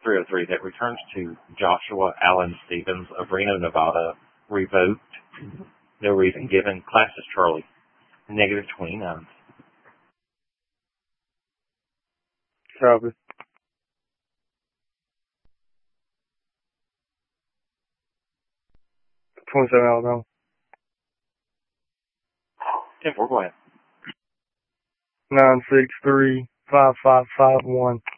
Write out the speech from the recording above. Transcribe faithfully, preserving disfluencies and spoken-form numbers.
three oh three that returns to Joshua Allen Stevens of Reno, Nevada, revoked. No reason given. Class is Charlie. Negative twenty-nine. Copy. twenty-seven Alabama. ten four, go ahead. nine six three five five five one.